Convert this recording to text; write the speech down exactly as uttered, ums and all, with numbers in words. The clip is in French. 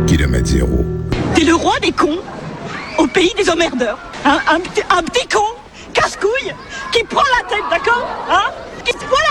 kilomètre zéro. T'es le roi des cons au pays des emmerdeurs. Un, un, un petit con, casse-couille, qui prend la tête, d'accord, hein, qui se prend la